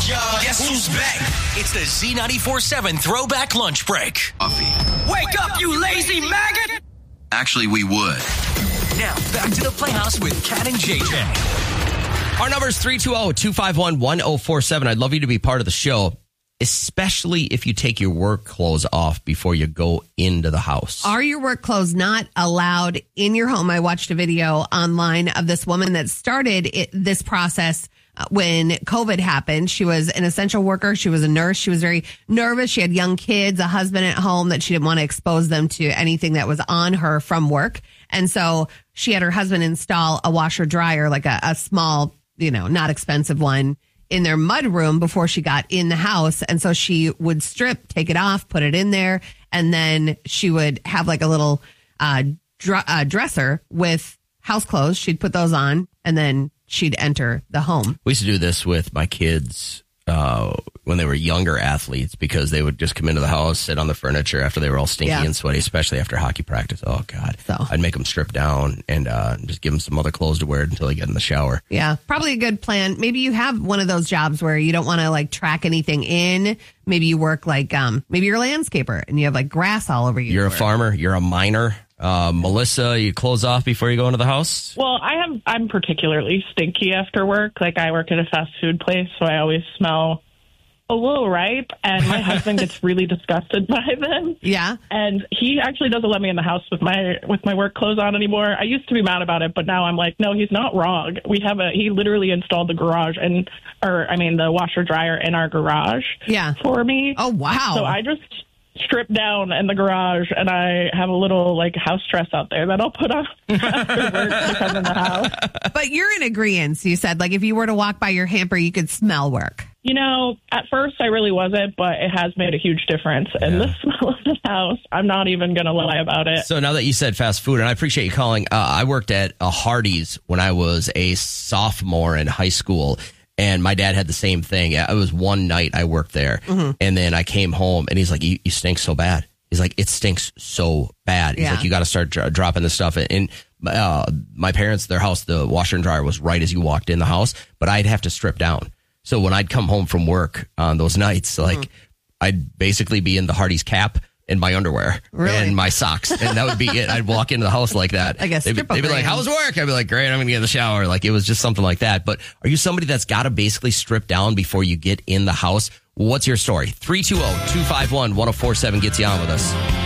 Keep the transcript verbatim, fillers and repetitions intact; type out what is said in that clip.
y'all. Guess who's back? It's the Z ninety-four seven Throwback Lunch Break. Coffee. Wake up, you lazy maggot! Actually, we would. Now, back to the Playhouse with Kat and J J. Our number is three two zero, two five one, one zero four seven. I'd love you to be part of the show, especially if you take your work clothes off before you go into the house. Are your work clothes not allowed in your home? I watched a video online of this woman that started it, this process when COVID happened. She was an essential worker. She was a nurse. She was very nervous. She had young kids, a husband at home that she didn't want to expose them to anything that was on her from work. And so she had her husband install a washer dryer, like a, a small, you know, not expensive one, in their mudroom before she got in the house. And so she would strip, take it off, put it in there. And then she would have like a little uh, dr- uh, dresser with house clothes. She'd put those on and then she'd enter the home. We used to do this with my kids uh, when they were younger athletes, because they would just come into the house, sit on the furniture after they were all stinky Yeah. and sweaty, especially after hockey practice. Oh, God. So. I'd make them strip down and uh, just give them some other clothes to wear until they get in the shower. Yeah, probably a good plan. Maybe you have one of those jobs where you don't want to like track anything in. Maybe you work like, um, maybe you're a landscaper and you have like grass all over you. You're a farmer. You're a miner. Uh, Melissa, you close off before you go into the house? Well, I have, I'm particularly stinky after work. Like, I work at a fast food place, so I always smell a little ripe, and my husband gets really disgusted by them. Yeah. And he actually doesn't let me in the house with my with my work clothes on anymore. I used to be mad about it, but now I'm like, no, he's not wrong. We have a, he literally installed the garage and, or I mean, the washer dryer in our garage Yeah. for me. Oh, wow. So I just strip down in the garage, and I have a little like house dress out there that I'll put on after work to come in the house. But you're in agreement. You said like if you were to walk by your hamper, you could smell work. You know, at first I really wasn't, but it has made a huge difference. And Yeah. the smell of the house, I'm not even going to lie about it. So now that you said fast food, and I appreciate you calling, uh, I worked at a Hardee's when I was a sophomore in high school. And my dad had the same thing. It was one night I worked there, mm-hmm. and then I came home, and he's like, you, you stink so bad. He's like, it stinks so bad. He's Yeah. like, you got to start dro- dropping this stuff. And uh, my parents, their house, the washer and dryer was right as you walked in the house, but I'd have to strip down. So when I'd come home from work on those nights, like mm-hmm. I'd basically be in the Hardee's cap and my underwear Really? and my socks. And that would be it. I'd walk into the house like that. I guess they'd, be- they'd be like, how's work? I'd be like, great, I'm going to get in the shower. Like, it was just something like that. But are you somebody that's got to basically strip down before you get in the house? What's your story? three two zero, two five one, one zero four seven gets you on with us.